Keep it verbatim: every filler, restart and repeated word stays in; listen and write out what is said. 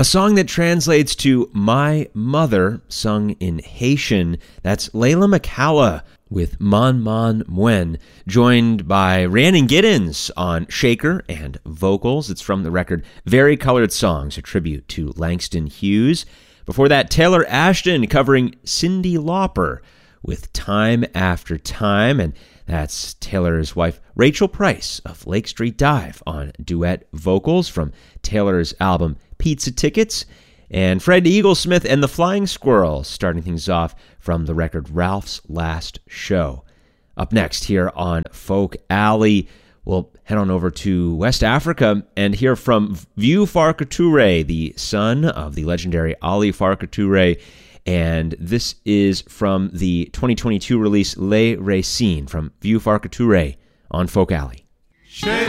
A song that translates to My Mother, sung in Haitian. That's Layla McCalla with Mon Mon Mwen, joined by Rhiannon Giddens on shaker and vocals. It's from the record Varicolored Songs, a tribute to Langston Hughes. Before that, Taylor Ashton covering Cyndi Lauper with Time After Time, and that's Taylor's wife Rachel Price of Lake Street Dive on duet vocals from Taylor's album Pizza Tickets, and Fred Eaglesmith and the Flying Squirrels starting things off from the record Ralph's Last Show. Up next here on Folk Alley, we'll head on over to West Africa and hear from Vieux Farka Touré, the son of the legendary Ali Farka Touré, and this is from the twenty twenty-two release Les Racines from Vieux Farka Touré on Folk Alley. Chez